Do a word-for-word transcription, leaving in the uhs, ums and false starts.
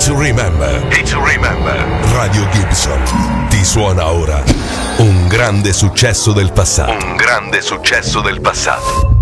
Hit Remember. Hit Remember. Radio Gibson ti suona ora un grande successo del passato. Un grande successo del passato.